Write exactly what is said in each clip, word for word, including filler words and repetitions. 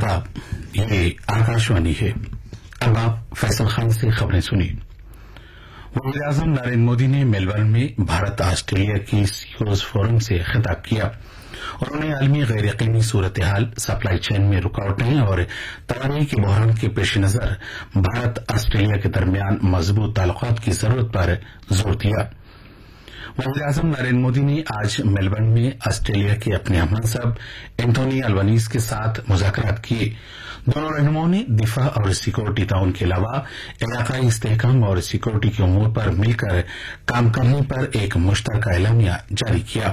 आदाब, ये आकाशवाणी है। अब आप फैसल खान से खबरें सुनिए। वज़ीर आज़म नरेंद्र मोदी ने मेलबर्न में भारत ऑस्ट्रेलिया की सीओज फोरम से खिताब किया। उन्होंने आलमी गैर यकीनी सूरत हाल, सप्लाई चेन में रुकावटें और तवानाई के बहरान के पेश नजर भारत ऑस्ट्रेलिया के दरमियान मजबूत ताल्लुकात की जरूरत पर जोर दिया। वज़ीर आज़म नरेंद्र मोदी ने आज मेलबर्न में ऑस्ट्रेलिया के अपने हमनसब एंथोनी अल्बनीज के साथ मुज़ाकरात किए। दोनों रहनुमाओं ने दिफा और सिक्योरिटी ताउन के अलावा इलाकाई इस्तेहकाम और सिक्योरिटी के उमूर पर मिलकर काम करने पर एक मुश्तरका एलामिया जारी किया।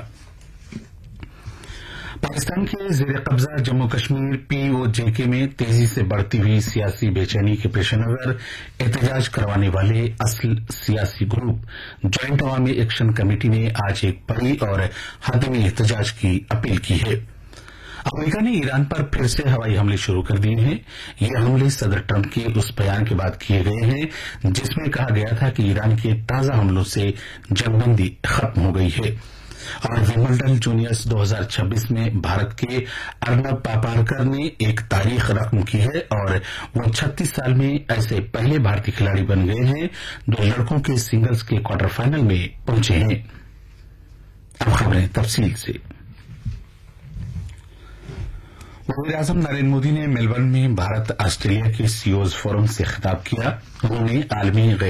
पाकिस्तान के जेर कब्जा जम्मू कश्मीर पीओजेके में तेजी से बढ़ती हुई सियासी बेचैनी के पेश नजर एहतजाज करवाने वाले असल सियासी ग्रुप ज्वाइंट अवामी एक्शन कमेटी ने आज एक बड़ी और हदमी एहतजाज की अपील की है। अमेरिका ने ईरान पर फिर से हवाई हमले शुरू कर दिए हैं। ये हमले सदर ट्रंप के उस बयान के बाद किए गए हैं जिसमें कहा गया था कि ईरान के ताजा हमलों से जंगबंदी खत्म हो गई है। और विंबलडन जूनियर्स दो हज़ार छब्बीस में भारत के अर्नब पापारकर ने एक तारीख रकम की है और वो छत्तीस साल में ऐसे पहले भारतीय खिलाड़ी बन गए हैं जो लड़कों के सिंगल्स के क्वार्टर फाइनल में पहुंचे हैं। अब खबरें तफसील से। वज़ीर आज़म नरेंद्र मोदी ने मेलबर्न में भारत ऑस्ट्रेलिया के सीओज फोरम से खिताब किया। उन्होंने आलमी